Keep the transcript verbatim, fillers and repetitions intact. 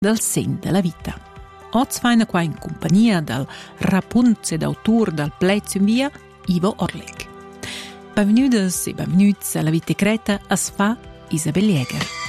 del segn della vita. Oz faina qua in compagnia del rapunze d'autur del Plez in via, Ivo Orlik. Benvenudes e benvenuts alla Vita Creta, as fa Isabel Jäger.